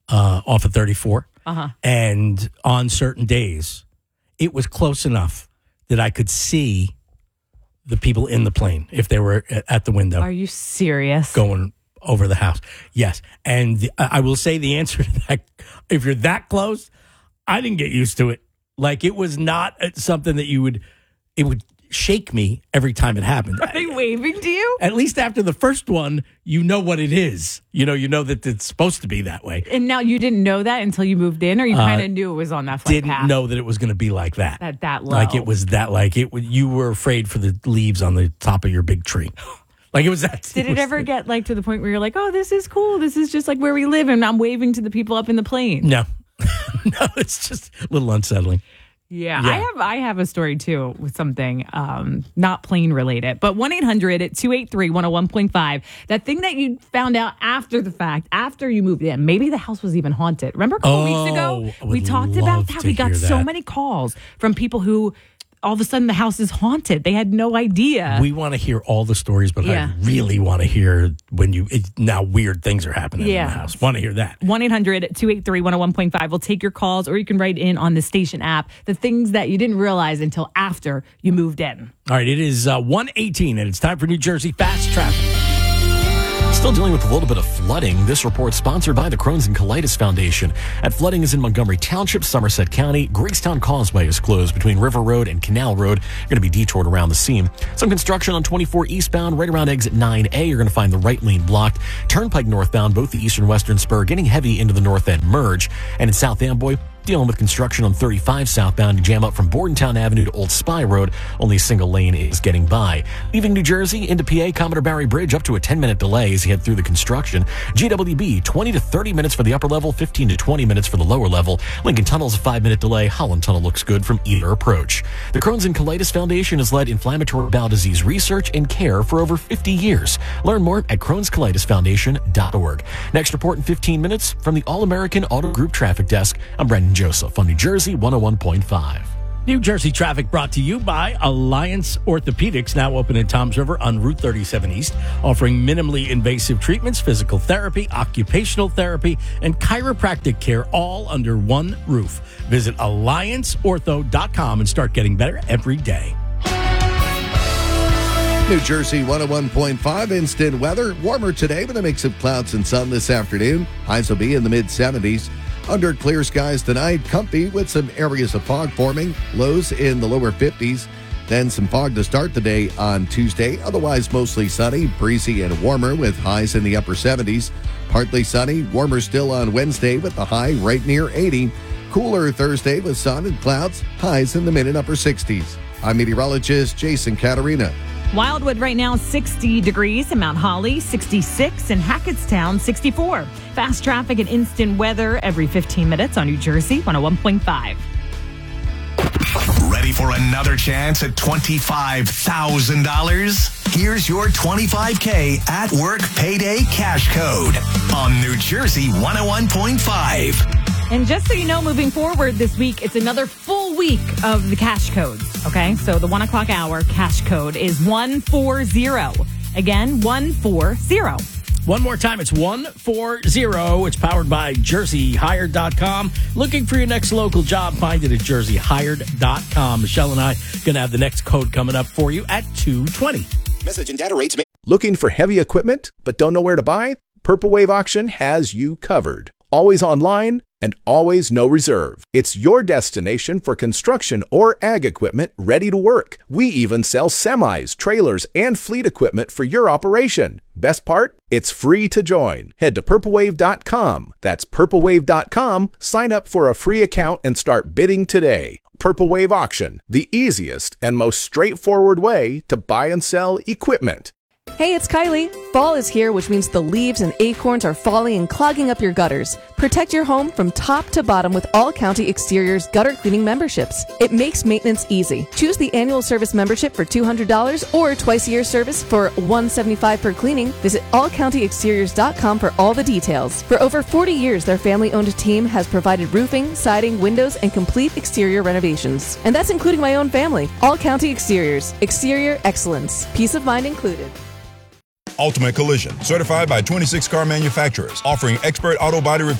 off of 34. Uh-huh. And on certain days, it was close enough that I could see the people in the plane if they were at the window. Are you serious? Going over the house. Yes. And I will say the answer to that, if you're that close, I didn't get used to it. Like, it was not something that it would shake me every time it happened. Are they waving to you? At least after the first one, you know what it is. You know that it's supposed to be that way. And now you didn't know that until you moved in, or you kind of knew it was on that flight path? Didn't know that it was going to be like that. That low. Like, it was that, you were afraid for the leaves on the top of your big tree. Like, it was that. Did it ever get like to the point where you're like, oh, this is cool. This is just like where we live, and I'm waving to the people up in the plane? No. No, it's just a little unsettling. Yeah. I have a story too with something not plane related, but 1-800-283-101.5. That thing that you found out after the fact, after you moved in, maybe the house was even haunted. Remember a couple weeks ago we talked about that? We got so many calls from people who all of a sudden the house is haunted. They had no idea. We want to hear all the stories, but I really want to hear when now weird things are happening in the house. Want to hear that. 1-800-283-101.5. We'll take your calls, or you can write in on the station app the things that you didn't realize until after you moved in. All right, it is 1:18, and it's time for New Jersey Fast Traffic. Still dealing with a little bit of flooding. This report sponsored by the Crohn's and Colitis Foundation. That flooding is in Montgomery Township, Somerset County. Gracetown Causeway is closed between River Road and Canal Road. You're going to be detoured around the seam. Some construction on 24 eastbound right around exit 9A. You're going to find the right lane blocked. Turnpike northbound, both the eastern western spur getting heavy into the north end merge. And in South Amboy, dealing with construction on 35 southbound. You jam up from Bordentown Avenue to Old Spy Road. Only a single lane is getting by. Leaving New Jersey into PA, Commodore Barry Bridge up to a 10-minute delay as you head through the construction. GWB, 20 to 30 minutes for the upper level, 15 to 20 minutes for the lower level. Lincoln Tunnel's a 5-minute delay. Holland Tunnel looks good from either approach. The Crohn's and Colitis Foundation has led inflammatory bowel disease research and care for over 50 years. Learn more at Crohn'sColitisFoundation.org. Next report in 15 minutes from the All-American Auto Group Traffic Desk. I'm Brendan Joseph on New Jersey 101.5. New Jersey traffic brought to you by Alliance Orthopedics, now open in Toms River on Route 37 East, offering minimally invasive treatments, physical therapy, occupational therapy, and chiropractic care, all under one roof. Visit allianceortho.com and start getting better every day. New Jersey 101.5 instant weather. Warmer today, but a mix of clouds and sun this afternoon. Highs will be in the mid-70s. Under clear skies tonight, comfy with some areas of fog forming. Lows in the lower 50s. Then some fog to start the day on Tuesday. Otherwise, mostly sunny, breezy, and warmer with highs in the upper 70s. Partly sunny, warmer still on Wednesday with the high right near 80. Cooler Thursday with sun and clouds. Highs in the mid and upper 60s. I'm meteorologist Jason Caterina. Wildwood right now 60 degrees, in Mount Holly 66, in Hackettstown 64. Fast traffic and instant weather every 15 minutes on New Jersey 101.5. Ready for another chance at $25,000? Here's your $25K at work payday cash code on New Jersey 101.5. And just so you know, moving forward this week, it's another full week of the cash codes, okay? So the 1 o'clock hour cash code is 140. Again, 140. One more time, it's 140. It's powered by JerseyHired.com. Looking for your next local job? Find it at JerseyHired.com. Michelle and I going to have the next code coming up for you at 2:20. Message and data rates. Looking for heavy equipment but don't know where to buy? Purple Wave Auction has you covered. Always online and always no reserve. It's your destination for construction or ag equipment ready to work. We even sell semis, trailers, and fleet equipment for your operation. Best part? It's free to join. Head to purplewave.com. That's purplewave.com. Sign up for a free account and start bidding today. Purple Wave Auction, the easiest and most straightforward way to buy and sell equipment. Hey, it's Kylie. Fall is here, which means the leaves and acorns are falling and clogging up your gutters. Protect your home from top to bottom with All County Exteriors gutter cleaning memberships. It makes maintenance easy. Choose the annual service membership for $200 or twice-a-year service for $175 per cleaning. Visit allcountyexteriors.com for all the details. For over 40 years, their family-owned team has provided roofing, siding, windows, and complete exterior renovations. And that's including my own family. All County Exteriors. Exterior excellence. Peace of mind included. Ultimate Collision, certified by 26 car manufacturers, offering expert auto body repair